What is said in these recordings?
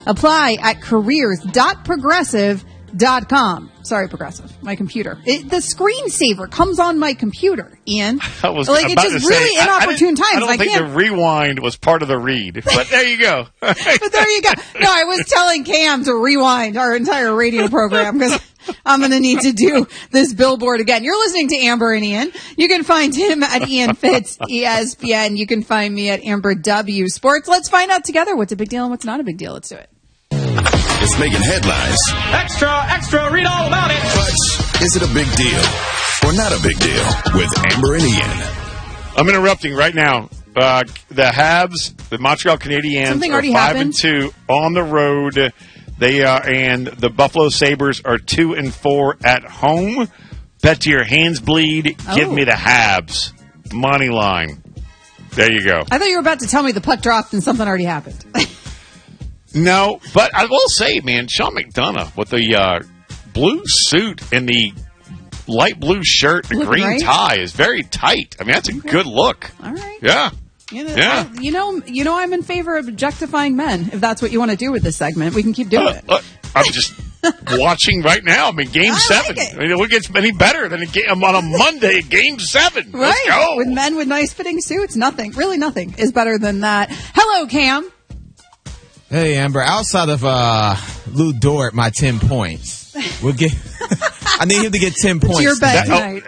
Apply at careers.progressive.com. Sorry, Progressive. My computer. The screensaver comes on my computer, Ian. It's just really inopportune times. I don't think the rewind was part of the read, but there you go. But there you go. No, I was telling Cam to rewind our entire radio program because I'm going to need to do this billboard again. You're listening to Amber and Ian. You can find him at Ian Fitz, ESPN. You can find me at Amber W Sports. Let's find out together what's a big deal and what's not a big deal. Let's do it. It's making headlines. Extra, extra, read all about it. But is it a big deal or not a big deal with Amber and Ian? I'm interrupting right now. The Habs, the Montreal Canadiens, are 5-2 on the road. They are, and the Buffalo Sabres are 2-4 at home. Bet to your hands bleed. Give me the Habs. Money line. There you go. I thought you were about to tell me the puck dropped and something already happened. No, but I will say, man, Sean McDonough with the blue suit and the light blue shirt, the green tie is very tight. I mean, that's a good look. All right. Yeah. You know, I'm in favor of objectifying men. If that's what you want to do with this segment, we can keep doing it. I'm just watching right now. I mean, Game 7. I mean, what gets any better than on a Monday, Game 7? Right. Let's go. With men with nice fitting suits, nothing is better than that. Hello, Cam. Hey, Amber. Outside of Lou Dort, my 10 points. We'll get. I need him to get 10 points. It's your bet tonight.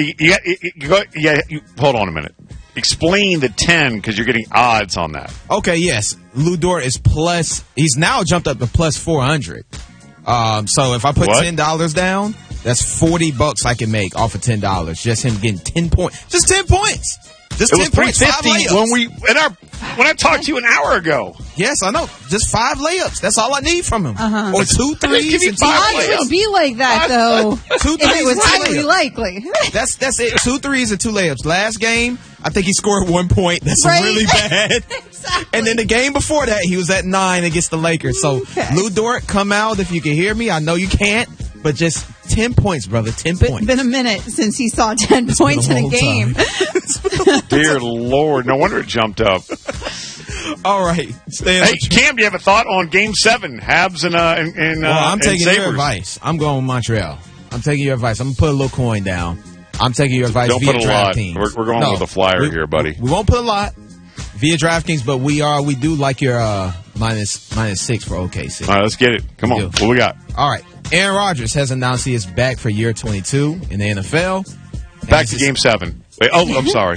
Hold on a minute. Explain the 10 because you're getting odds on that. Okay, yes. Lou Dort is plus. He's now jumped up to plus 400. So if I put $10 down, that's $40 I can make off of $10. Just him getting 10 points. Just 10 points. Just 10 points. 350 when I talked to you an hour ago. Yes, I know. Just 5 layups. That's all I need from him. Or 2 threes and 2 layups. It would be like that though. 2 threes. If it was highly likely. That's it. 2 threes and 2 layups. Last game, I think he scored 1 point. That's really bad. Exactly. And then the game before that, he was at 9 against the Lakers. So Lou Dort, come out if you can hear me. I know you can't, but just 10 points, brother. 10 points. It's been a minute since he saw 10 points in a game. Dear Lord, no wonder it jumped up. All right. Hey, Cam, do you have a thought on Game 7? Habs and I'm taking Sabres. your advice. I'm going with Montreal. I'm taking your advice. I'm going to put a little coin down. I'm taking your advice Don't via put a lot. DraftKings. We're going with a flyer here, buddy. We won't put a lot via DraftKings, but we do like your minus 6 for OKC. All right, let's get it. Come on. What we got? All right. Aaron Rodgers has announced he is back for year 22 in the NFL. Back to Game 7. Wait, I'm sorry.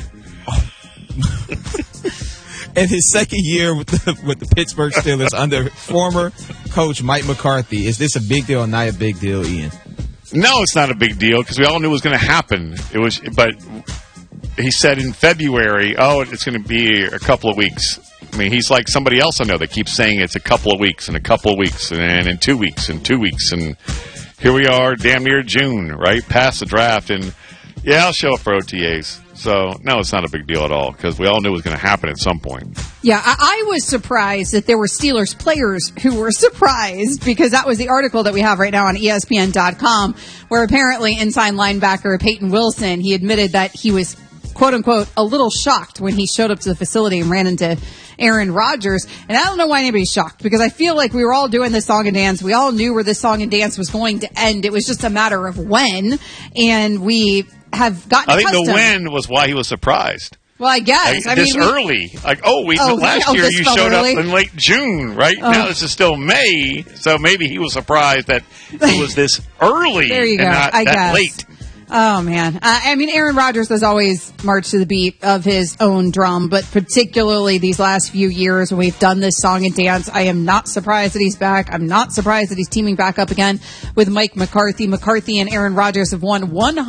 In his second year with the Pittsburgh Steelers under former coach Mike McCarthy, is this a big deal or not a big deal, Ian? No, it's not a big deal because we all knew it was going to happen. But he said in February, it's going to be a couple of weeks. I mean, he's like somebody else I know that keeps saying it's a couple of weeks and a couple of weeks and in 2 weeks and 2 weeks. And here we are damn near June, right? Past the draft. And, I'll show up for OTAs. So, no, it's not a big deal at all because we all knew it was going to happen at some point. Yeah, I was surprised that there were Steelers players who were surprised because that was the article that we have right now on ESPN.com where apparently inside linebacker Peyton Wilson, he admitted that he was, quote unquote, a little shocked when he showed up to the facility and ran into Aaron Rodgers. And I don't know why anybody's shocked because I feel like we were all doing this song and dance. We all knew where this song and dance was going to end. It was just a matter of when. And we have gotten accustomed. I think the when was why he was surprised. Well, I guess. Early. Last year you showed up in late June, right? Now this is still May. So maybe he was surprised that it was this early there you and go. not that late. Oh, man. Aaron Rodgers has always marched to the beat of his own drum, but particularly these last few years when we've done this song and dance, I am not surprised that he's back. I'm not surprised that he's teaming back up again with Mike McCarthy. McCarthy and Aaron Rodgers have won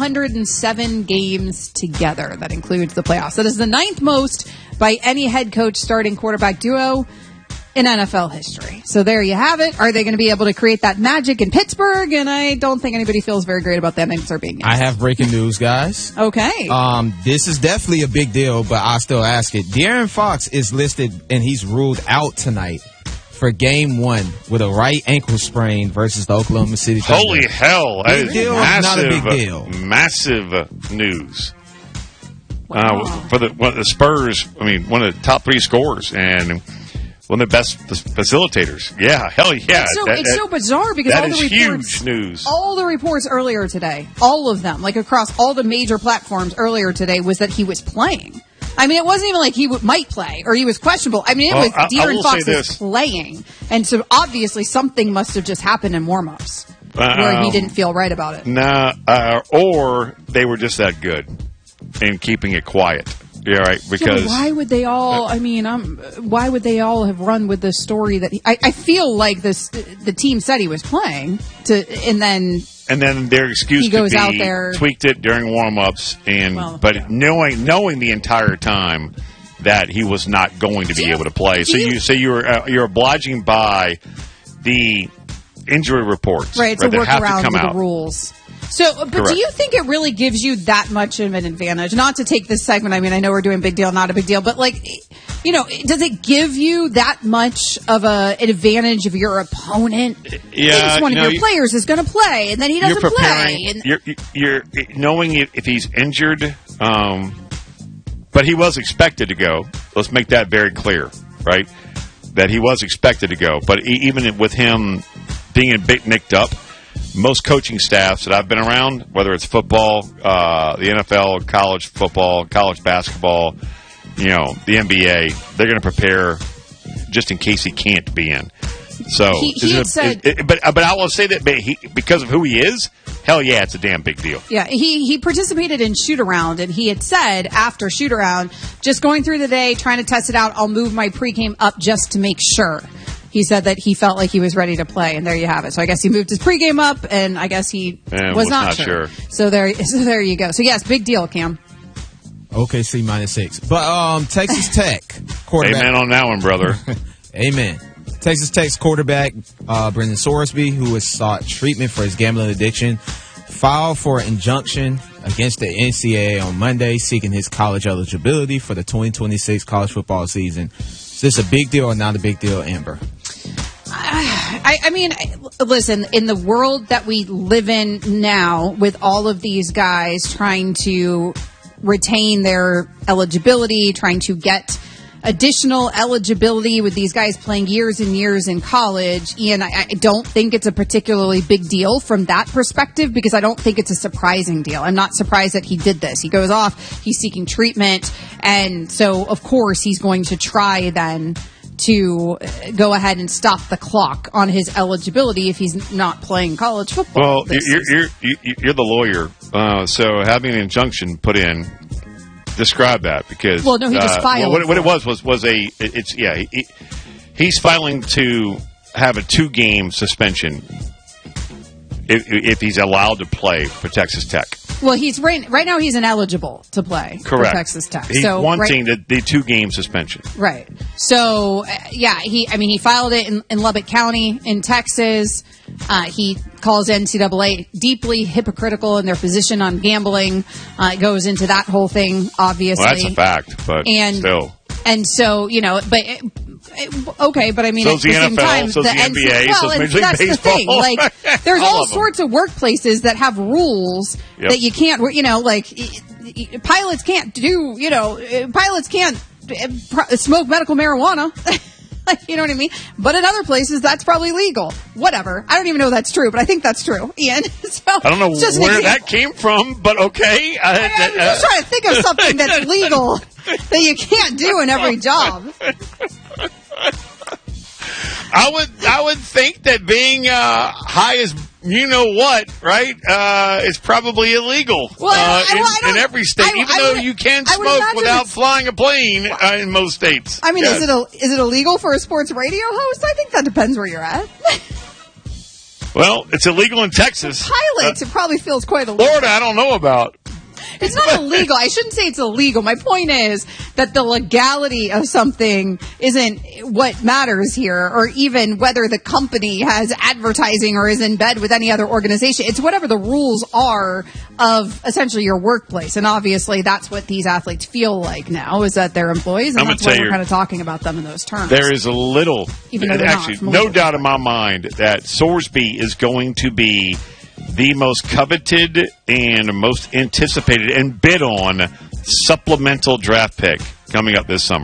107 games together. That includes the playoffs. That is the 9th most by any head coach starting quarterback duo in NFL history. So there you have it. Are they going to be able to create that magic in Pittsburgh? And I don't think anybody feels very great about that answer being yes. I have breaking news, guys. Okay. This is definitely a big deal, but I'll still ask it. De'Aaron Fox is listed and he's ruled out tonight for game 1 with a right ankle sprain versus the Oklahoma City Thunder. Holy hell. That big is deal massive, not a big deal. Massive news. Wow. For the Spurs, one of the top 3 scorers. And one of the best facilitators. Yeah, hell yeah. It's so bizarre because that all the is reports, huge news. All the reports earlier today, all of them, like across all the major platforms earlier today, was that he was playing. I mean, it wasn't even like he might play or he was questionable. I mean, it was De'Aaron Fox is playing. And so obviously something must have just happened in warm-ups where he didn't feel right about it. Nah, or they were just that good in keeping it quiet. Yeah, right. Because why would they all? I mean, why would they all have run with the story that I feel like the team said he was playing and then their excuse he goes could be out there, tweaked it during warm-ups, knowing the entire time that he was not going to be able to play. So you're obliging by the injury reports, right? To work around the rules. So, but Correct. Do you think it really gives you that much of an advantage? Not to take this segment, I mean, I know we're doing big deal, not a big deal, but does it give you that much of an advantage if your opponent thinks one of your players is going to play and then he doesn't play? You're knowing if he's injured, but he was expected to go. Let's make that very clear, right? That he was expected to go, but even with him being a bit nicked up, most coaching staffs that I've been around, whether it's football, the NFL, college football, college basketball, the NBA, they're going to prepare just in case he can't be in. So, he had said, but I will say that because of who he is, hell yeah, it's a damn big deal. Yeah, he participated in shoot-around, and he had said after shoot-around, just going through the day, trying to test it out, I'll move my pregame up just to make sure. He said that he felt like he was ready to play, and there you have it. So I guess he moved his pregame up, and I guess he was not sure. So there you go. So yes, big deal, Cam. OKC -6. But Texas Tech quarterback. Amen on that one, brother. Amen. Texas Tech's quarterback, Brendan Sorsby, who has sought treatment for his gambling addiction, filed for an injunction against the NCAA on Monday, seeking his college eligibility for the 2026 college football season. Is this a big deal or not a big deal, Amber? I mean, listen, in the world that we live in now, with all of these guys trying to retain their eligibility, trying to get additional eligibility with these guys playing years and years in college, Ian, I don't think it's a particularly big deal from that perspective because I don't think it's a surprising deal. I'm not surprised that he did this. He goes off, he's seeking treatment, and so, of course, he's going to try then to go ahead and stop the clock on his eligibility if he's not playing college football. Well, you're the lawyer, so having an injunction put in, describe that because he just filed. What it was he's filing to have a 2-game suspension if he's allowed to play for Texas Tech. Well, he's right now he's ineligible to play for Texas Tech. He's wanting the 2-game suspension. Right. So, he filed it in Lubbock County in Texas. He calls NCAA deeply hypocritical in their position on gambling. It goes into that whole thing, obviously. Well, that's a fact, but still. And so, okay, but I mean, so's at the the same NFL, time, so's the NBA, so's Major League that's Baseball. The thing. Like, there's all sorts of workplaces that have rules that you can't, pilots can't pilots can't smoke medical marijuana. You know what I mean? But in other places, that's probably legal. Whatever. I don't even know if that's true, but I think that's true, Ian. So, I don't know where that came from, but okay. I'm just trying to think of something that's legal that you can't do in every job. I would think that being high as right, is probably illegal in every state, even though you can smoke without flying a plane in most states. I mean, is it illegal for a sports radio host? I think that depends where you're at. Well, it's illegal in Texas. Pilots, it probably feels quite illegal. Florida, I don't know about. It's not illegal. I shouldn't say it's illegal. My point is that the legality of something isn't what matters here, or even whether the company has advertising or is in bed with any other organization. It's whatever the rules are of essentially your workplace. And obviously that's what these athletes feel like now, is that they're employees, and that's why we're kind of talking about them in those terms. There is a little, even though actually, no doubt in my mind that Sorsby is going to be the most coveted and most anticipated and bid on supplemental draft pick coming up this summer.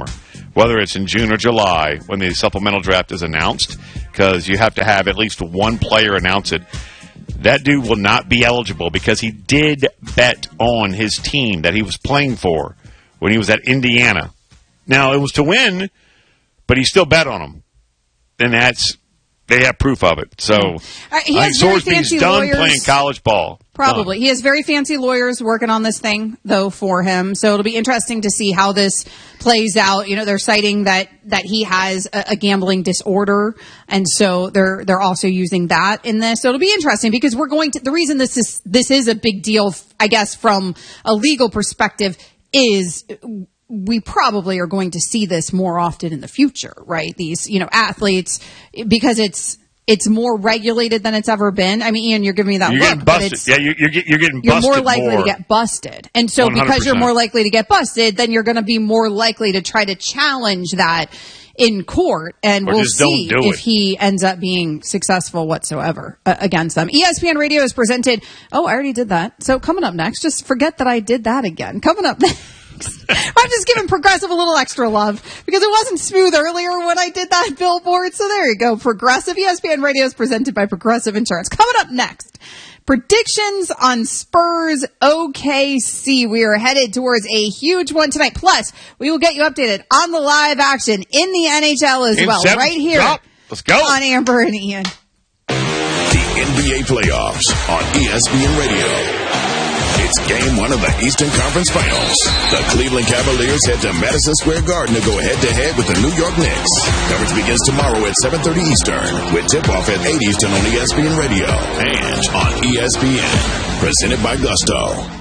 whether it's in June or July when the supplemental draft is announced, because you have to have at least one player announce it. That dude will not be eligible because he did bet on his team that he was playing for when he was at Indiana. Now, it was to win, but he still bet on them. And they have proof of it. So, he has very fancy done lawyers. Playing college ball. Probably. He has very fancy lawyers working on this thing, though, for him. So it'll be interesting to see how this plays out. You know, they're citing that he has a gambling disorder, and so they're also using that in this. So it'll be interesting because the reason this is a big deal, I guess, from a legal perspective, is we probably are going to see this more often in the future, right? These, athletes, because it's more regulated than it's ever been. I mean, Ian, you're giving me that look. Getting busted. You're getting busted. You're more likely to get busted. And so 100%. Because you're more likely to get busted, then you're going to be more likely to try to challenge that in court. And we'll see if he ends up being successful whatsoever against them. ESPN Radio is presented. Oh, I already did that. So coming up next, just forget that I did that again. Coming up next. I'm just giving Progressive a little extra love because it wasn't smooth earlier when I did that billboard. So there you go. Progressive. ESPN Radio is presented by Progressive Insurance. Coming up next, predictions on Spurs OKC. We are headed towards a huge one tonight. Plus, we will get you updated on the live action in the NHL as well. Right here Let's go. On Amber and Ian. The NBA playoffs on ESPN Radio. It's game one of the Eastern Conference Finals. The Cleveland Cavaliers head to Madison Square Garden to go head-to-head with the New York Knicks. Coverage begins tomorrow at 7:30 Eastern with tip-off at 8 Eastern on ESPN Radio and on ESPN. Presented by Gusto.